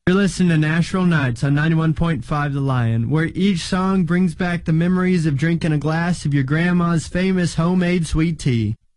You're listening to Nashville Nights on 91.5 The Lion, where each song brings back the memories of drinking a glass of your grandma's famous homemade sweet tea.